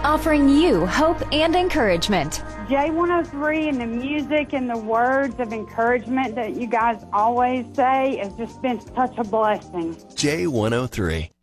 offering you hope and encouragement. J103 and the music and the words of encouragement that you guys always say has just been such a blessing. J103.